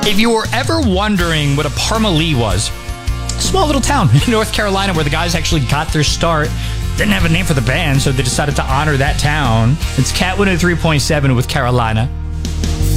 If you were ever wondering what a Parma Lee was, a small little town in North Carolina where the guys actually got their start. Didn't have a name for the band, so they decided to honor that town. It's Cat 103.7 with Carolina.